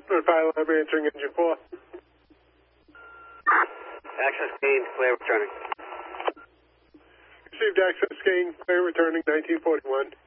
Pilot, I'm answering engine 4. Access gained, clear returning. Received access gain, clear returning, 1941.